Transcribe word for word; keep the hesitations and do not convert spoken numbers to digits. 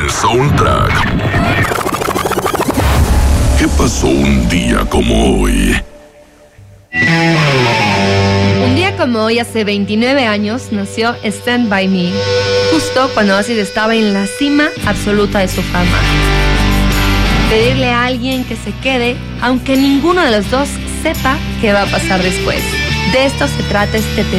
soundtrack. ¿Qué pasó un día como hoy? Un día como hoy, hace veintinueve años, nació Stand By Me, justo cuando Oasis estaba en la cima absoluta de su fama. Pedirle a alguien que se quede, aunque ninguno de los dos sepa qué va a pasar después. De esto se trata este tema.